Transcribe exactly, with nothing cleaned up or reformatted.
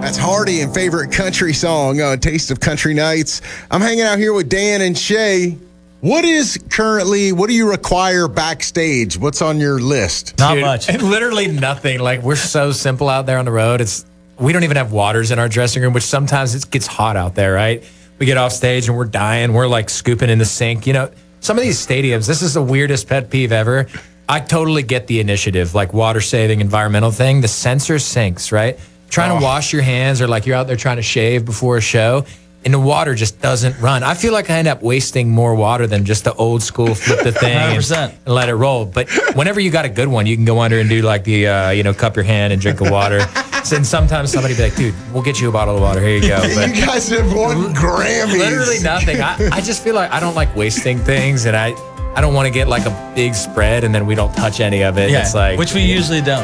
That's Hardy and favorite country song, uh, Taste of Country Nights. I'm hanging out here with Dan and Shay. What is currently, what do you require backstage? What's on your list? Not Dude, much. Literally nothing. Like, we're so simple out there on the road. It's we don't even have waters in our dressing room, which sometimes it gets hot out there, right? We get off stage and we're dying. We're like scooping in the sink. You know, some of these stadiums, this is the weirdest pet peeve ever. I totally get the initiative, like water saving, environmental thing. The sensor sinks, right? Trying Oh. to wash your hands, or like you're out there trying to shave before a show, and the water just doesn't run. I feel like I end up wasting more water than just the old school flip the thing one hundred and, percent. and let it roll. But whenever you got a good one, you can go under and do like the, uh, you know, cup your hand and drink the water. So, and sometimes somebody be like, dude, we'll get you a bottle of water. Here you go. But You guys have won Grammys. literally nothing. I, I just feel like I don't like wasting things, and I, I don't want to get like a big spread and then we don't touch any of it. Yeah, It's like, which we usually don't.